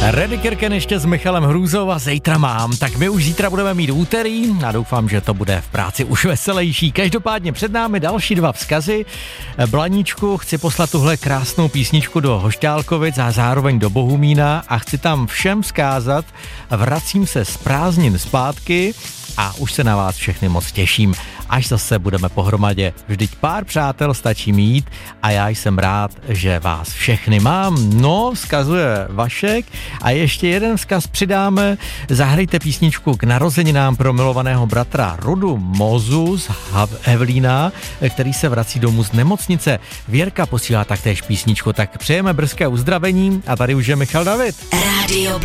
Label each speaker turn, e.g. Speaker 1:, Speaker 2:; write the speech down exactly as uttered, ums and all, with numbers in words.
Speaker 1: Reddy Kirken ještě s Michalem Hrůzou a zítra mám, tak my už zítra budeme mít úterý a doufám, že to bude v práci už veselější. Každopádně před námi další dva vzkazy. Blaníčku, chci poslat tuhle krásnou písničku do Hošťálkovic a zároveň do Bohumína a chci tam všem vzkázat, vracím se z prázdnin zpátky a už se na vás všechny moc těším. Až zase budeme pohromadě, vždyť pár přátel stačí mít a já jsem rád, že vás všechny mám. No, vzkazuje Vašek a ještě jeden vzkaz přidáme. Zahrajte písničku k narozeninám pro milovaného bratra Rudu Mozu z Evelína, který se vrací domů z nemocnice. Věrka posílá taktéž písničku, tak přejeme brzké uzdravení a tady už je Michal David. Radio